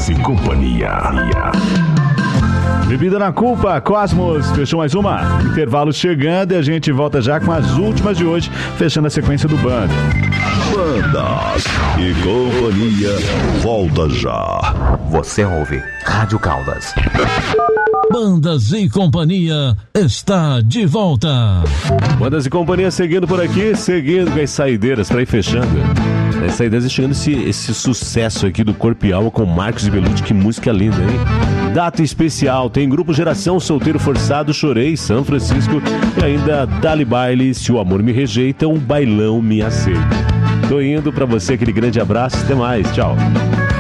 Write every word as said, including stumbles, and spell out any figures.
Bandas e Companhia. Bebida na Culpa, Cosmos, fechou mais uma. Intervalo chegando e a gente volta já com as últimas de hoje, fechando a sequência do Banda. Bandas e Companhia, volta já. Você ouve Rádio Caldas. Bandas e Companhia está de volta. Bandas e Companhia seguindo por aqui, seguindo com as saideiras para ir fechando. As saideiras chegando esse, esse sucesso aqui do Corpo e Alma com Marcos e Belucci, que música linda, hein? Data especial, tem Grupo Geração, Solteiro Forçado, Chorei, São Francisco e ainda Dali Baile, Se o Amor Me Rejeita, um Bailão Me Aceita. Tô indo, pra você aquele grande abraço, até mais, tchau.